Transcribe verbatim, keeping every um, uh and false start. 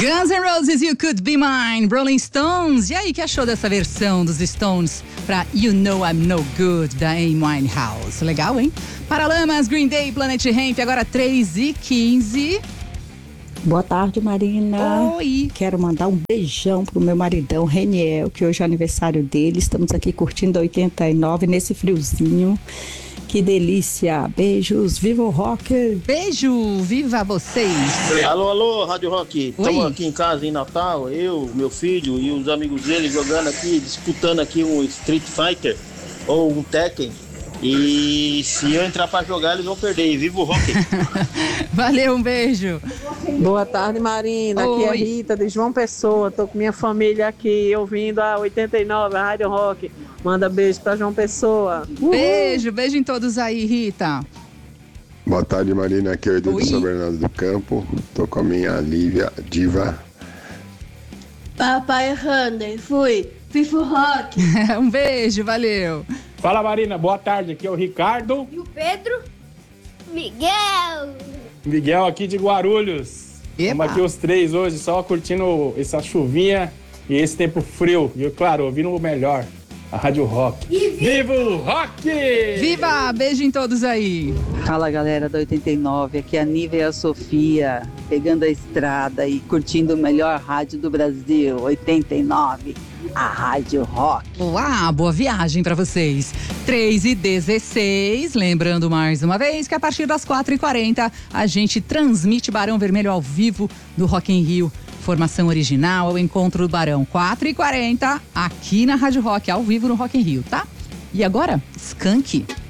Guns N' Roses, You Could Be Mine, Rolling Stones. E aí, que achou dessa versão dos Stones pra You Know I'm No Good, da Amy Winehouse? Legal, hein? Paralamas, Green Day, Planet Hemp, agora três e quinze. Boa tarde, Marina. Oi. Quero mandar um beijão pro meu maridão, Reniel, que hoje é aniversário dele. Estamos aqui curtindo a oitenta e nove nesse friozinho. Que delícia. Beijos. Viva o rock. Beijo. Viva vocês. Alô, alô, Rádio Rock. Estamos aqui em casa em Natal, eu, meu filho e os amigos dele jogando aqui, disputando aqui um Street Fighter ou um Tekken. E se eu entrar pra jogar, eles vão perder. Viva o rock. Valeu, um beijo. Boa tarde, Marina. Aqui Oi. é Rita, de João Pessoa. Tô com minha família aqui, ouvindo a oitenta e nove, a Rádio Rock. Manda beijo pra João Pessoa. Uhul. Beijo, beijo em todos aí, Rita. Boa tarde, Marina. Aqui é o Edu Oi. de São Bernardo do Campo. Tô com a minha Lívia Diva. Papai Hunter, fui. Viva o rock. Um beijo, valeu. Fala, Marina, boa tarde, aqui é o Ricardo. E o Pedro? Miguel. Miguel aqui de Guarulhos. Estamos aqui os três hoje, só curtindo essa chuvinha e esse tempo frio. E, claro, ouvindo o melhor, a Rádio Rock. Viva o rock! Viva! Beijo em todos aí. Fala, galera da oitenta e nove, aqui é a Nívia e a Sofia, pegando a estrada e curtindo o melhor rádio do Brasil, oitenta e nove, a Rádio Rock. Uau, boa viagem pra vocês. três e dezesseis, lembrando mais uma vez que a partir das quatro e quarenta a gente transmite Barão Vermelho ao vivo do Rock in Rio. Formação original ao encontro do Barão, quatro e quarenta, aqui na Rádio Rock, ao vivo no Rock in Rio, tá? E agora, Skank.